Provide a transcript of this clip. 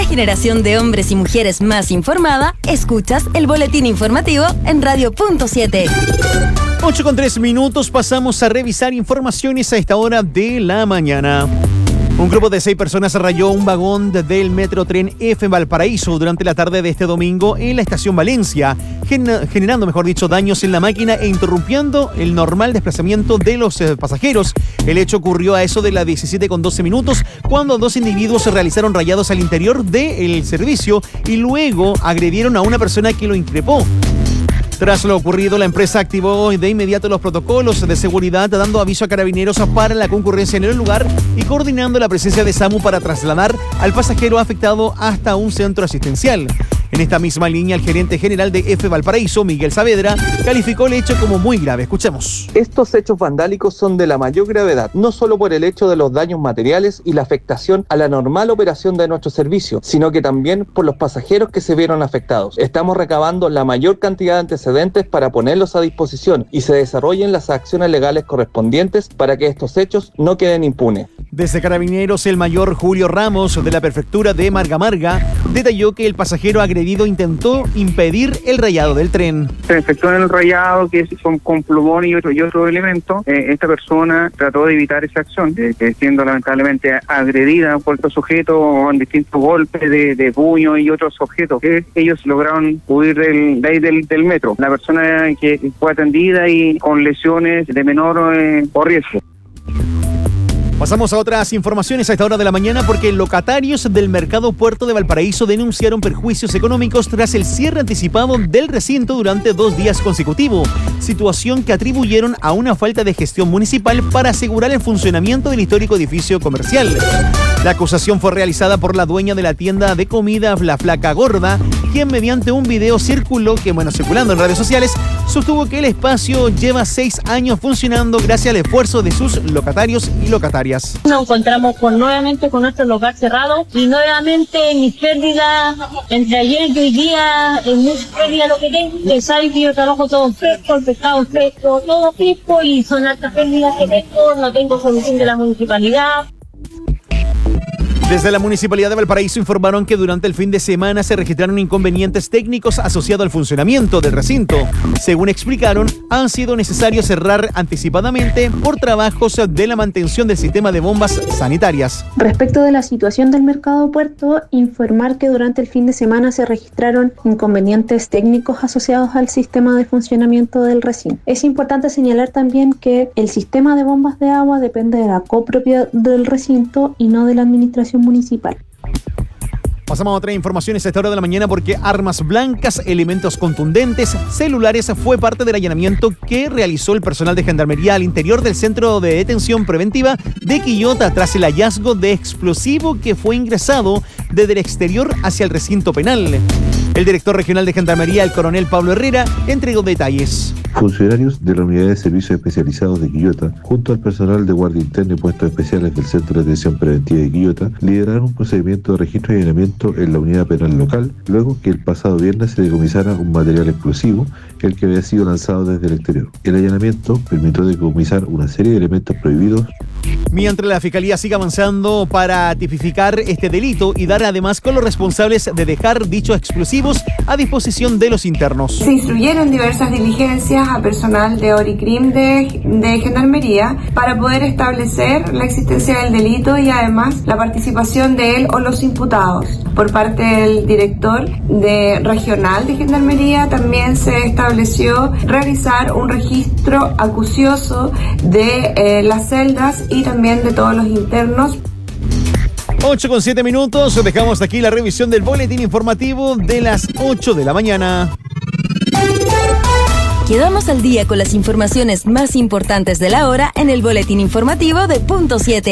generación de hombres y mujeres más informada, escuchas el boletín informativo en Radio Punto 7. 8:03, pasamos a revisar informaciones a esta hora de la mañana. Un grupo de 6 personas rayó un vagón del Metrotren F en Valparaíso durante la tarde de este domingo en la estación Valencia, generando, daños en la máquina e interrumpiendo el normal desplazamiento de los pasajeros. El hecho ocurrió a eso de las 17:12 cuando 2 individuos se realizaron rayados al interior del servicio y luego agredieron a una persona que lo increpó. Tras lo ocurrido, la empresa activó de inmediato los protocolos de seguridad, dando aviso a carabineros para la concurrencia en el lugar y coordinando la presencia de SAMU para trasladar al pasajero afectado hasta un centro asistencial. En esta misma línea, el gerente general de F Valparaíso, Miguel Saavedra, calificó el hecho como muy grave. Escuchemos. Estos hechos vandálicos son de la mayor gravedad, no solo por el hecho de los daños materiales y la afectación a la normal operación de nuestro servicio, sino que también por los pasajeros que se vieron afectados. Estamos recabando la mayor cantidad de antecedentes para ponerlos a disposición y se desarrollen las acciones legales correspondientes para que estos hechos no queden impunes. Desde Carabineros, el mayor Julio Ramos, de la prefectura de Marga, detalló que el pasajero agredido intentó impedir el rayado del tren. Se efectuó en el rayado, que es con plumón y otro elemento. Esta persona trató de evitar esa acción, siendo lamentablemente agredida por estos sujetos con distintos golpes de puño y otros objetos. Ellos lograron huir del metro. La persona que fue atendida y con lesiones de menor o riesgo. Pasamos a otras informaciones a esta hora de la mañana porque locatarios del Mercado Puerto de Valparaíso denunciaron perjuicios económicos tras el cierre anticipado del recinto durante 2 días consecutivos, situación que atribuyeron a una falta de gestión municipal para asegurar el funcionamiento del histórico edificio comercial. La acusación fue realizada por la dueña de la tienda de comida La Flaca Gorda, quien mediante un video circulando en redes sociales, sostuvo que el espacio lleva 6 años funcionando gracias al esfuerzo de sus locatarios y locatarias. Nos encontramos nuevamente con nuestro local cerrado y nuevamente mis pérdidas entre ayer y hoy día es muy pérdida lo que tengo. Que sabe que yo trabajo todo fresco, el pescado fresco, todo fresco y son altas pérdidas que tengo, no tengo solución de la municipalidad. Desde la Municipalidad de Valparaíso informaron que durante el fin de semana se registraron inconvenientes técnicos asociados al funcionamiento del recinto. Según explicaron, han sido necesarios cerrar anticipadamente por trabajos de la mantención del sistema de bombas sanitarias. Respecto de la situación del Mercado Puerto, informar que durante el fin de semana se registraron inconvenientes técnicos asociados al sistema de funcionamiento del recinto. Es importante señalar también que el sistema de bombas de agua depende de la copropiedad del recinto y no de la administración municipal. Pasamos a otras informaciones a esta hora de la mañana porque armas blancas, elementos contundentes, celulares fue parte del allanamiento que realizó el personal de Gendarmería al interior del Centro de Detención Preventiva de Quillota tras el hallazgo de explosivo que fue ingresado desde el exterior hacia el recinto penal. El director regional de Gendarmería, el coronel Pablo Herrera, entregó detalles. Funcionarios de la Unidad de Servicios Especializados de Quillota, junto al personal de Guardia Interna y Puestos Especiales del Centro de Detención Preventiva de Quillota, lideraron un procedimiento de registro y allanamiento en la unidad penal local, luego que el pasado viernes se decomisara un material explosivo, el que había sido lanzado desde el exterior. El allanamiento permitió decomisar una serie de elementos prohibidos. Mientras la Fiscalía sigue avanzando para tipificar este delito y dar además con los responsables de dejar dichos explosivos a disposición de los internos. Se instruyeron diversas diligencias a personal de Oricrim de Gendarmería para poder establecer la existencia del delito y además la participación de él o los imputados. Por parte del director regional de Gendarmería también se estableció realizar un registro acucioso de las celdas y también de todos los internos. 8:07, dejamos aquí la revisión del boletín informativo de las 8 de la mañana. Quedamos al día con las informaciones más importantes de la hora en el boletín informativo de Punto 7.